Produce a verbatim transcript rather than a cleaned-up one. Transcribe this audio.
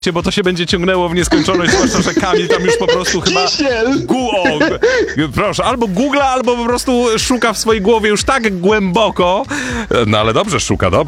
bo to się będzie ciągnęło w nieskończoność, zwłaszcza, że Kamil tam już po prostu chyba... Gu o, proszę, albo googla, albo po prostu szuka w swojej głowie już tak głęboko. No ale dobrze, szuka, dobrze.